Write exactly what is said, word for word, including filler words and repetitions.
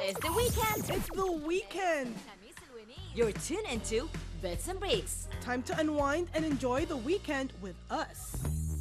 It's the weekend. It's the weekend. You're tuned into Bits and Breaks. Time to unwind and enjoy the weekend with us.